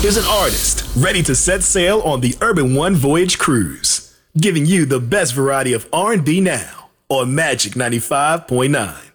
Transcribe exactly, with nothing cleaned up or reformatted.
is an artist ready to set sail on the Urban One Voyage Cruise, giving you the best variety of R and B now on Magic ninety-five point nine.